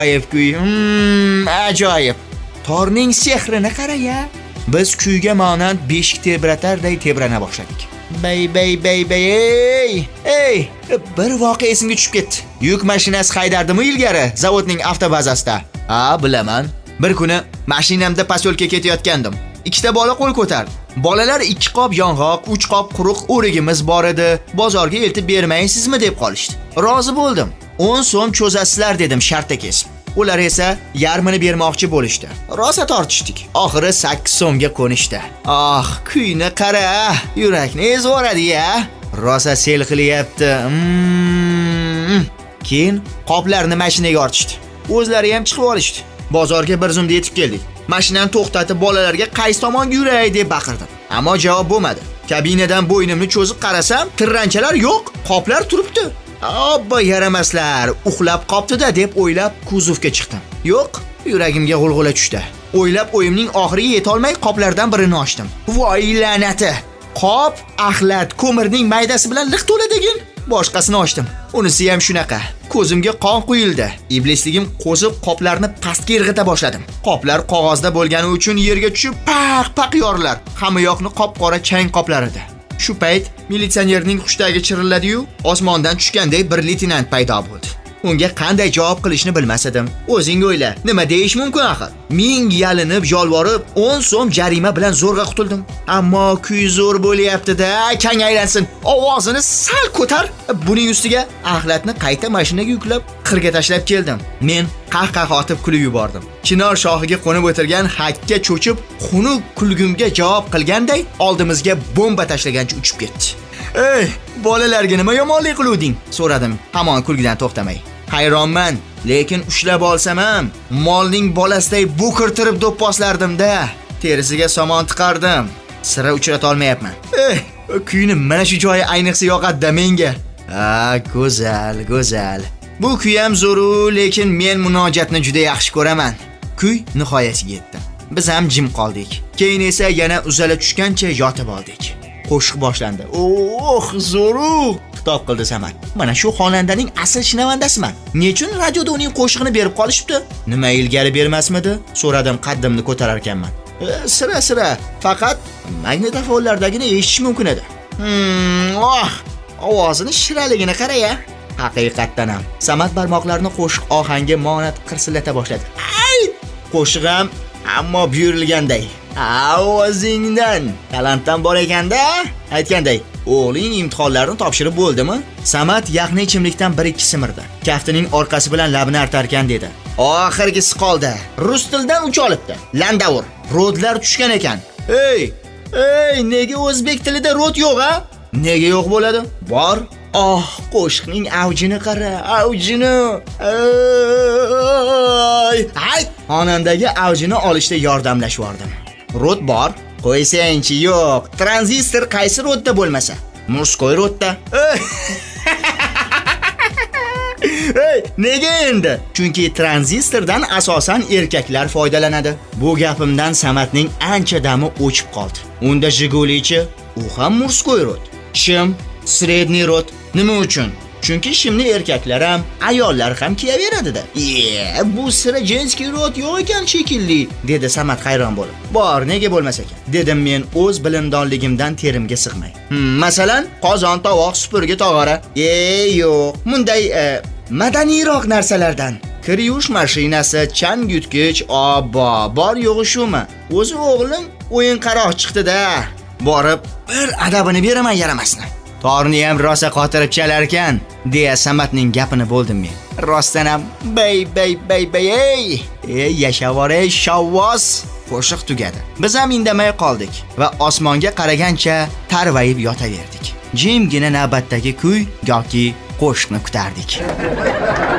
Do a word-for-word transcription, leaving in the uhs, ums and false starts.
Ajoyib kuy. Hmm, ajoyib. Torning sehrini qara-ya. Biz kuyga monand beshik tebratarday tebrana boshladik. Bay bay bay bay ey! Ey, bir voqea esimga tushib ketdi. Yuk mashinasi haydardimi ilgari zavodning avtobazasida? Ha, bilaman. Bir kuni mashinamda posyolka ketayotgandim. Ikkita bola qo'l ko'tardi. Bolalar ikki qop yong'oq, uch qop quruq o'rigimiz bor edi. Bozorga eltib bermaysizmi deb qolishdi. Rozi bo'ldim. o'n so'm cho'zasizlar dedim shartta kesib. Ular esa yarmini bermoqchi bo'lishdi. Rosa tortishdik. Oxiri sakkiz so'mga qo'nishdi. Ah, kuyni qara, yurakni ezvoradi-ya. Rosa sel qilyapti. Mm. Keyin qoplarni mashinaga ortishdi. O'zlari ham chiqib olishdi. Bozorga bir zumda yetib keldik. Mashinani to'xtatib bolalarga qaysi tomonga yuray deb baqirdim. Ammo javob bo'lmadi. Kabinadan bo'ynimni cho'zib qarasam, tirranchalar yo'q, qoplar turibdi. Obbo yaramaslar, uxlab qopti-da deb o'ylab kuzovga chiqdim. Yo'q, yuragimga g'ulg'ula tushdi. O'ylab o'yimning oxiriga yeta olmay qoplardan birini ochdim. Voy la'nati! Qop axlat ko'mirning maydasi bilan liq to'ladagin. Boshqasini ochdim. Unisi ham shunaqa. Ko'zimga qon quyildi. Iblisligim qo'zib qoplarni pastga irg'ita boshladim. Qoplar qog'ozda bo'lgani uchun yerga tushib paq-paq yorilar. Hamma yoqni qop-qora chang qoplar edi. Shu payt militsionerning xushtagi chirilladi-yu, osmondan tushganday bir leytenant paydo bo'ldi. Unga qanday javob qilishni bilmas edim. O'zing o'yla, nima deyish mumkin axir? Ming yalinib, yolvorib, o'n so'm jarima bilan zo'rg'a qutuldim. Ammo kuy zo'r bo'lyapti-da, kang aylansin. Ovozini sal ko'tar. Buning ustiga axlatni qayta mashinaga yuklab, qirga tashlab keldim. Men qah-qah otib kulib yubordim. Chinor shoxiga qo'nib o'tirgan hakka cho'chib, xunuk kulgimga javob qilganday oldimizga bomba tashlagancha uchib ketdi. "Ey, bolalarga nima yomonlik qiluvding?" so'radim, hamon kulgidan to'xtamay. Hayronman, lekin ushlab olsam ham molning bolasiday bo'kirtirib do'pposlardim-da. Terisiga somon tiqardim. Sira uchrata olmayapman. Ey, kuyni mana shu joyi ayniqsa yoqadi-da menga. Ha, go'zal, go'zal. Bu kuy ham zo'ru, lekin men munojatni juda yaxshi ko'raman. Kuy nihoyasiga yetdi. Biz ham jim qoldik. Keyin esa yana uzala tushgancha yotib oldik. Qo'shiq boshlandi. Oh, zo'ru! Xitob qildi Samat. Mana shu xonandaning asl shinavandasiman. Nechun radioda uning qo'shig'ini berib qolishibdi? Nima ilgari bermasmidi? So'radim qaddimni ko'tarar ekanman. E, sira sira, faqat magnitofonlardagina eshitish mumkin edi. Hmm, oh, ovozini shiraligini qara-ya. Haqiqatdan ham. Samat barmoqlarini qo'shiq ohangi monat qirsillata boshladi. Ay! Qo'shiq ham ammo buyurilganday. Ovozingdan talantdan bor ekanda, aytganday. O'g'ling imtihonlarni topshirib bo'ldimi? Samat yaqni ichimlikdan bir ikki simirdi. Kaftining orqasi bilan labini artarkan dedi. Oxirgisi qoldi. Rus tilidan uch olibdi. Landavur. Rodlar tushgan ekan. Ey, ey, nega o'zbek tilida rod yo'q a? Nega yo'q bo'ladi? Bor. Oh, qo'shiqning avjini qara, avjini. Ay, ay, xonandaga avjini olishda yordamlashvordim. Rod bor, qo'ysangchi yo'q. Tranzistor qaysi rodda bo'lmasa? Murskoy rodda. Ey, nega endi? Chunki tranzistordan asosan erkaklar foydalanadi. Bu gapimdan Samatning ancha dami o'chib qoldi. Unda Jigulichi, u ham murskoy rod. Shim, sredniy rod. Nima uchun? Chunki shimni erkaklar ham, ayollar ham kiyaveradi-da. Ye, bu sira jenskiy rod yo'q ekan shekilli, dedi Samat hayron bo'lib. Bor, nega bo'lmas ekan? Dedim men o'z bilimdonligimdan terimga sig'may. Hmm, masalan, qozon, tovoq, supurgi, tog'ora. Ey, yo'q, bunday e, madaniyroq narsalardan. Kir yuvish mashinasi, chang yutgich, obbo, bor yo'g'i shumi? O'zi o'g'lim o'yin qaroq chiqdi-da. Borib, bir adabini beraman yaramasni. Torni ham rosa qotirib chalar ekan, deya Samatning gapini bo'ldim men. Rostdan ham bay bay bay bay ey, ey yashavorey shavvos. Qo'shiq tugadi. Biz ham indamay qoldik va osmonga qaragancha tarvayib yotaverdik. Jimgina navbatdagi kuy yoki qo'shiqni kutardik.